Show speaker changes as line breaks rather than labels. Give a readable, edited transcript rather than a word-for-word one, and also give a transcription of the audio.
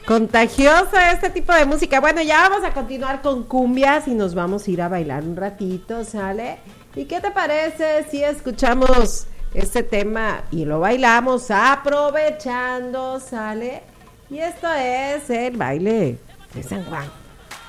Contagiosa este tipo de música. Bueno, ya vamos a continuar con cumbias y nos vamos a ir a bailar un ratito, ¿sale? ¿Y qué te parece si escuchamos este tema y lo bailamos aprovechando, ¿sale? Y esto es el baile de San Juan.